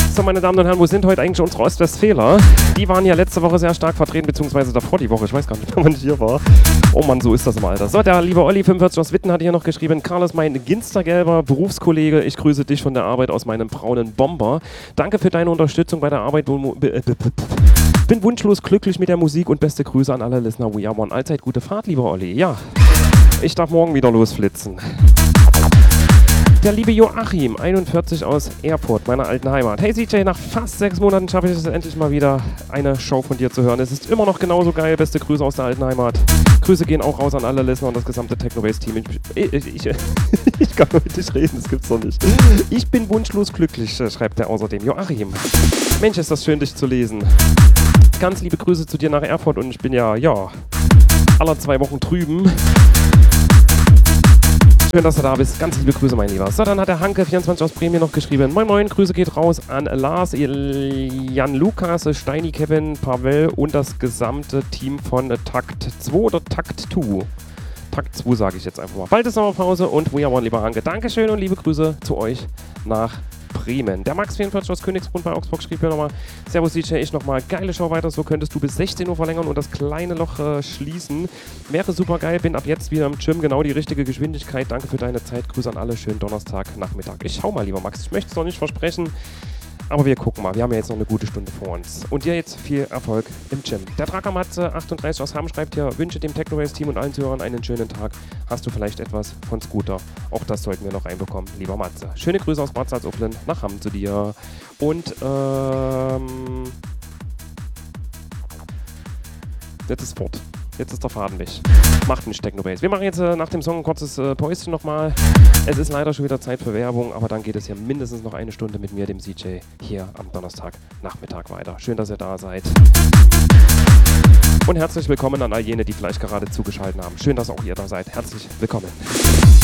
So, meine Damen und Herren, wo sind heute eigentlich unsere Ostwestfäler? Die waren ja letzte Woche sehr stark vertreten, beziehungsweise davor die Woche. Ich weiß gar nicht, wann ich hier war. Oh Mann, so ist das im Alter. So, der liebe Olli 45 aus Witten hat hier noch geschrieben: Carlos, mein Ginstergelber Berufskollege, ich grüße dich von der Arbeit aus meinem braunen Bomber. Danke für deine Unterstützung bei der Arbeit. Bin wunschlos glücklich mit der Musik und beste Grüße an alle Listener. We are one. Allzeit gute Fahrt, lieber Olli. Ja, ich darf morgen wieder losflitzen. Der liebe Joachim, 41 aus Erfurt, meiner alten Heimat. Hey CJ, nach fast 6 Monaten schaffe ich es endlich mal wieder, eine Show von dir zu hören. Es ist immer noch genauso geil. Beste Grüße aus der alten Heimat. Grüße gehen auch raus an alle Listener und das gesamte Technobase-Team. Ich kann mit dich reden, das gibt's doch nicht. Ich bin wunschlos glücklich, schreibt er außerdem. Joachim, Mensch, ist das schön, dich zu lesen. Ganz liebe Grüße zu dir nach Erfurt und ich bin ja, alle 2 Wochen drüben. Schön, dass du da bist. Ganz liebe Grüße, mein Lieber. So, dann hat der Hanke 24 aus Bremen noch geschrieben. Moin Moin, Grüße geht raus an Lars, Jan Lukas, Steini, Kevin, Pavel und das gesamte Team von Takt 2 oder Takt 2. Takt 2 sage ich jetzt einfach mal. Bald ist Sommerpause und We are one, lieber Hanke. Dankeschön und liebe Grüße zu euch nach Bremen. Der Max 44 aus Königsbrunn bei Augsburg schrieb hier nochmal: Servus DJ, ich nochmal, geile Show weiter, so könntest du bis 16 Uhr verlängern und das kleine Loch schließen. Wäre super geil, bin ab jetzt wieder im Gym, genau die richtige Geschwindigkeit. Danke für deine Zeit, Grüße an alle, schönen Donnerstag-Nachmittag. Ich schau mal, lieber Max, ich möchte es noch nicht versprechen, aber wir gucken mal, wir haben ja jetzt noch eine gute Stunde vor uns. Und dir jetzt viel Erfolg im Gym. Der Drackermatze 38 aus Hamm schreibt hier: Wünsche dem Technobase-Team und allen Zuhörern einen schönen Tag. Hast du vielleicht etwas von Scooter? Auch das sollten wir noch reinbekommen, lieber Matze. Schöne Grüße aus Bad Salzuflen nach Hamm zu dir. Und jetzt ist fort. Jetzt ist der Faden weg. Macht nicht Technobase. Wir machen jetzt nach dem Song ein kurzes Päuschen nochmal. Es ist leider schon wieder Zeit für Werbung, aber dann geht es hier mindestens noch eine Stunde mit mir, dem CJ, hier am Donnerstagnachmittag weiter. Schön, dass ihr da seid. Und herzlich willkommen an all jene, die vielleicht gerade zugeschaltet haben. Schön, dass auch ihr da seid. Herzlich willkommen.